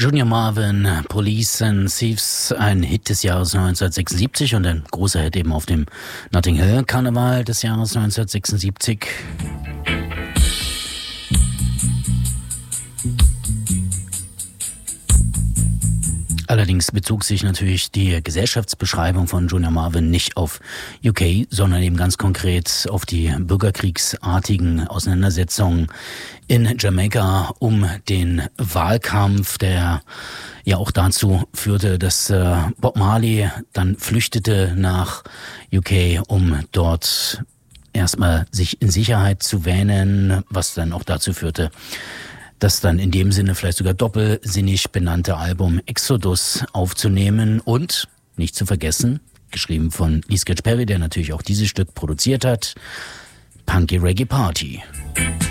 Junior Marvin, Police and Thieves, ein Hit des Jahres 1976 und ein großer Hit eben auf dem Notting Hill Karneval des Jahres 1976. Allerdings bezog sich natürlich die Gesellschaftsbeschreibung von Junior Marvin nicht auf UK, sondern eben ganz konkret auf die bürgerkriegsartigen Auseinandersetzungen in Jamaika um den Wahlkampf, der ja auch dazu führte, dass Bob Marley dann flüchtete nach UK, um dort erstmal sich in Sicherheit zu wähnen, was dann auch dazu führte, das dann in dem Sinne vielleicht sogar doppelsinnig benannte Album Exodus aufzunehmen und, nicht zu vergessen, geschrieben von Lee Scratch Perry, der natürlich auch dieses Stück produziert hat, Punky Reggae Party.